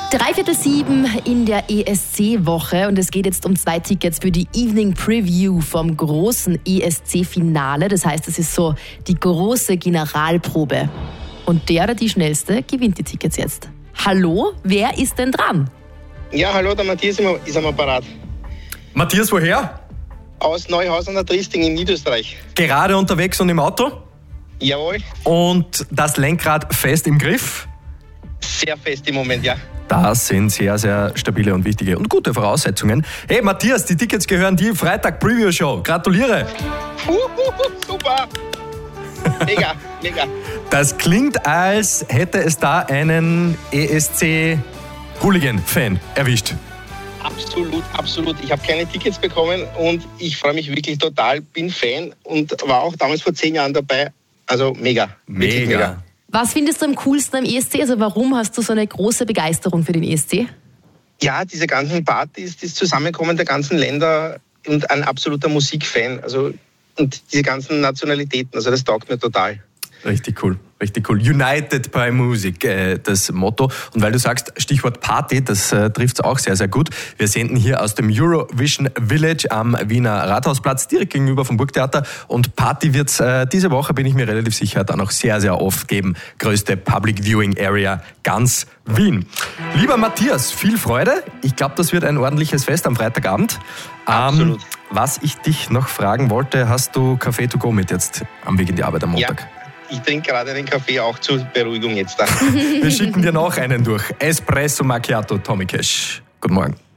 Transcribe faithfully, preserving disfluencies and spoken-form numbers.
Dreiviertel sieben in der E S C-Woche und es geht jetzt um zwei Tickets für die Evening Preview vom großen E S C-Finale. Das heißt, es ist so die große Generalprobe. Und der oder die Schnellste gewinnt die Tickets jetzt. Hallo, wer ist denn dran? Ja, hallo, der Matthias ist am Apparat. Matthias, woher? Aus Neuhaus an der Tristing in Niederösterreich. Gerade unterwegs und im Auto? Jawohl. Und das Lenkrad fest im Griff? Sehr fest im Moment, ja. Das sind sehr, sehr stabile und wichtige und gute Voraussetzungen. Hey Matthias, die Tickets gehören dir. Freitag Preview Show. Gratuliere. Uhuhu, super. Mega, mega. Das klingt, als hätte es da einen E S C-Hooligan-Fan erwischt. Absolut, absolut. Ich habe keine Tickets bekommen und ich freue mich wirklich total. Bin Fan und war auch damals vor zehn Jahren dabei. Also mega. Mega. mega. Was findest du am coolsten am E S C? Also warum hast du so eine große Begeisterung für den E S C? Ja, diese ganzen Partys, das Zusammenkommen der ganzen Länder und ein absoluter Musikfan. Also, und diese ganzen Nationalitäten, also das taugt mir total. Richtig cool, richtig cool. United by Music, äh, das Motto. Und weil du sagst, Stichwort Party, das äh, trifft es auch sehr, sehr gut. Wir senden hier aus dem Eurovision Village am Wiener Rathausplatz, direkt gegenüber vom Burgtheater. Und Party wird es äh, diese Woche, bin ich mir relativ sicher, dann auch sehr, sehr oft geben. Größte Public Viewing Area ganz Wien. Lieber Matthias, viel Freude. Ich glaube, das wird ein ordentliches Fest am Freitagabend. Absolut. Ähm, was ich dich noch fragen wollte, hast du Kaffee to go mit jetzt am Weg in die Arbeit am Montag? Ja. Ich trinke gerade einen Kaffee auch zur Beruhigung jetzt da. Wir schicken dir noch einen durch. Espresso Macchiato, Tommy Cash. Guten Morgen.